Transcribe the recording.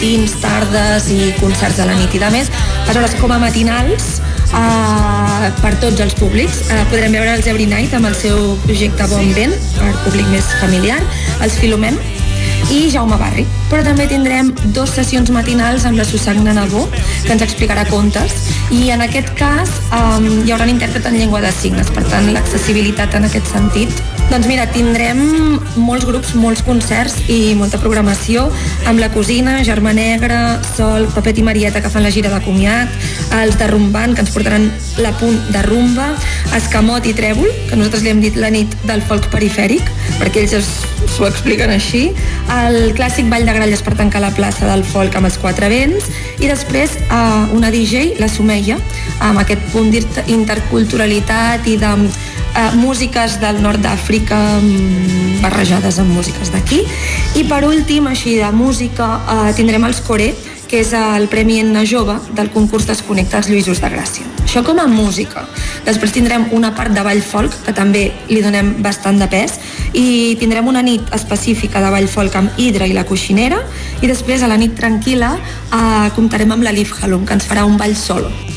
matins, tardes i concerts a la nit i de més. Aleshores, com a matinals, per tots els públics, podrem veure els Every Night amb el seu projecte Bon Vent, per públic més familiar, els Filomem i Jaume Barri. Però també tindrem 2 sessions matinals amb la Susagna Nabó, que ens explicarà contes, i en aquest cas hi haurà un intèrpret en llengua de signes, per tant l'accessibilitat en aquest sentit. Doncs mira, tindrem molts grups, molts concerts i molta programació amb La Cosina, Germà Negre, Sol, Pepet i Marieta, que fan la gira de comiat, els de Rumbant, que ens portaran l'Apunt de Rumba, Escamot i Trèvol, que nosaltres li hem dit la nit del folk perifèric, perquè ells s'ho expliquen així, el clàssic Ball de Gralles per tancar la plaça del folk amb els 4 vents, i després una DJ, la Sumeia, amb aquest punt d'interculturalitat i de músiques del nord d'Àfrica barrejades amb músiques d'aquí. I per últim, així de música, tindrem els Coré, que és el Premi Enna Jove del concurs Desconnecta als Lluïsos de Gràcia. Això com a música. Després tindrem una part de ball folk, que també li donem bastant de pes, i tindrem una nit específica de ball folk amb Hidra i la Coixinera, i després a la nit tranquil·la comptarem amb la Liv Halum, que ens farà un ball solo.